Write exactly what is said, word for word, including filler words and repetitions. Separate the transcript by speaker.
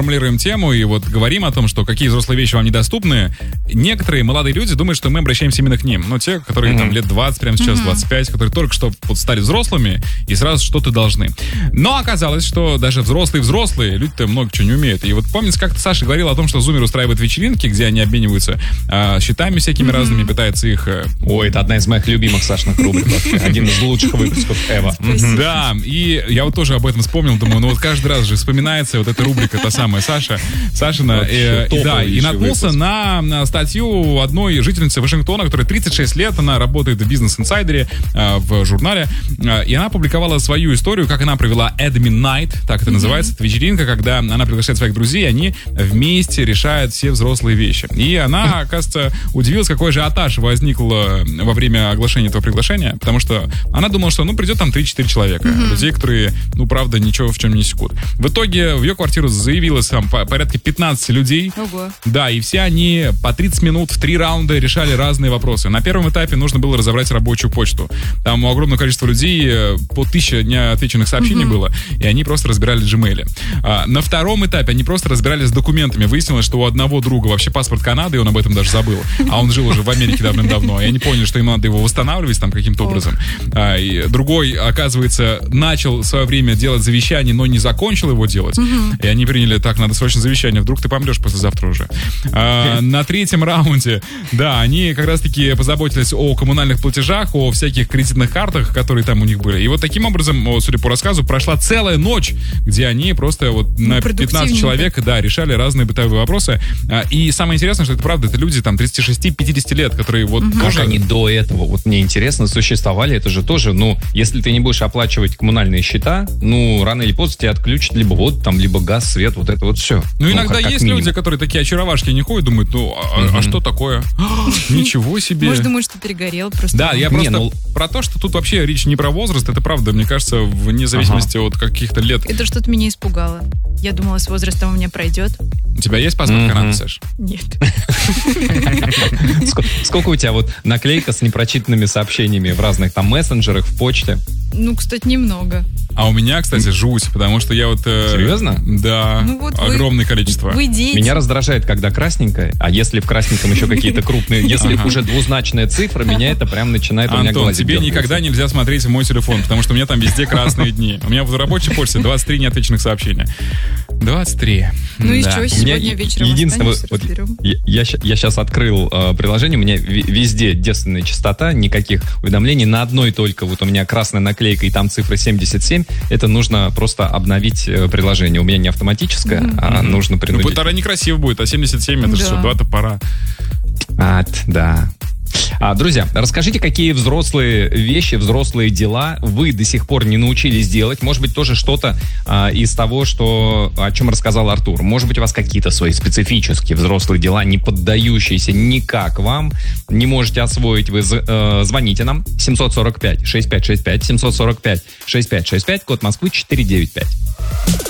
Speaker 1: формулируем тему и вот говорим о том, что какие взрослые вещи вам недоступны, некоторые молодые люди думают, что мы обращаемся именно к ним. Ну, те, которые mm-hmm. там лет двадцать, прямо сейчас mm-hmm. двадцать пять, которые только что вот стали взрослыми и сразу что-то должны. Но оказалось, что даже взрослые-взрослые, люди-то много чего не умеют. И вот помните, как-то Саша говорила о том, что Зумер устраивает вечеринки, где они обмениваются э, счетами всякими mm-hmm. разными, пытаются их... Э...
Speaker 2: Ой, это одна из моих любимых Сашиных рубрик вообще. Один из лучших выпусков Эва.
Speaker 1: Mm-hmm. Да, и я вот тоже об этом вспомнил, думаю, ну вот каждый раз же вспоминается вот эта рубрика, та самая Саша, Сашина, э, и, да, и наткнулся на, на статью одной жительницы Вашингтона, которая тридцать шесть лет, она работает в бизнес-инсайдере, э, в журнале, э, и она публиковала свою историю, как она провела Admin Night, так это mm-hmm. называется, это вечеринка, когда она приглашает своих друзей, и они вместе решают все взрослые вещи. И она, оказывается, удивилась, какой ажиотаж возник во время оглашения этого приглашения, потому что она думала, что, ну, придет там три-четыре человека, mm-hmm. людей, которые, ну, правда, ничего в чем не секут. В итоге в ее квартиру заявилось там порядка пятнадцать людей.
Speaker 3: Ого.
Speaker 1: Да, и все они по тридцать минут в три раунда решали разные вопросы. На первом этапе нужно было разобрать рабочую почту. Там огромное количество людей, по тысяче неотвеченных сообщений mm-hmm. было, и они просто разбирали Gmail. А, на втором этапе они просто разбирались с документами. Выяснилось, что у одного друга вообще паспорт Канады, и он об этом даже забыл. А он жил уже в Америке давным-давно. И они поняли, что им надо его восстанавливать там каким-то образом. А, и другой, оказывается, начал в свое время делать завещание, но не закончил его делать. Mm-hmm. И они приняли, так, надо срочно завещание, вдруг ты помрешь послезавтра уже. А, на третьем раунде, да, они как раз-таки позаботились о коммунальных платежах, о всяких кредитных картах, которые там у них были. И вот таким образом, судя по рассказу, прошла целая ночь, где они просто вот ну, на пятнадцать человек, да, решали разные бытовые вопросы. А, и самое интересное, что это правда, это люди там тридцать шесть пятьдесят лет, которые вот
Speaker 2: mm-hmm.
Speaker 1: тоже...
Speaker 2: Как они до этого, вот мне интересно, существовали, это же тоже, ну, если ты не будешь оплачивать коммунальные счета, ну, рано или поздно тебя отключат либо воду, там, либо газ, свет, вот это вот все.
Speaker 1: Ну, ну иногда как, есть как люди, которые такие очаровашки не ходят, думают, ну, а, mm-hmm. а что такое? Ничего себе.
Speaker 3: Может, думают, что перегорел просто.
Speaker 1: Да, я просто не, ну... про то, что тут вообще речь не про возраст, это правда, мне кажется, вне зависимости ага. от каких-то лет.
Speaker 3: Это что-то меня испугало. Я думала, с возрастом у меня пройдет.
Speaker 1: У тебя есть паспорт mm-hmm. Канады, Саш?
Speaker 3: Нет.
Speaker 2: Сколько у тебя вот наклейка с непрочитанными сообщениями в разных там мессенджерах, в почте?
Speaker 3: Ну, кстати, немного.
Speaker 1: А у меня, кстати, жуть, потому что я вот... Э,
Speaker 2: Серьезно?
Speaker 1: Да, ну, вот огромное
Speaker 3: вы,
Speaker 1: количество.
Speaker 3: Вы дети.
Speaker 2: Меня раздражает, когда красненькое, а если в красненьком еще какие-то крупные, если уже двузначная цифра, меня это прям начинает у меня глазик.
Speaker 1: Антон, тебе никогда нельзя смотреть в мой телефон, потому что у меня там везде красные дни. У меня в рабочей почте двадцать три неотвеченных сообщения. двадцать три.
Speaker 3: Ну и что, сегодня вечером
Speaker 2: единственное, вот, я, я, я сейчас открыл э, приложение, у меня везде девственная частота, никаких уведомлений, на одной только вот у меня красная наклейка и там цифра семьдесят семь, это нужно просто обновить э, приложение. У меня не автоматическое, mm-hmm. а нужно принудить.
Speaker 1: Ну, тогда некрасиво будет, а семьдесят семь это
Speaker 3: да.
Speaker 1: что, два топора.
Speaker 2: А, да. А, друзья, расскажите, какие взрослые вещи, взрослые дела вы до сих пор не научились делать. Может быть, тоже что-то а, из того, что, о чем рассказал Артур. Может быть, у вас какие-то свои специфические взрослые дела, не поддающиеся никак вам, не можете освоить. Вы э, звоните нам семь сорок пять шестьдесят пять шестьдесят пять, семь сорок пять шестьдесят пять шестьдесят пять, код Москвы четыреста девяносто пять.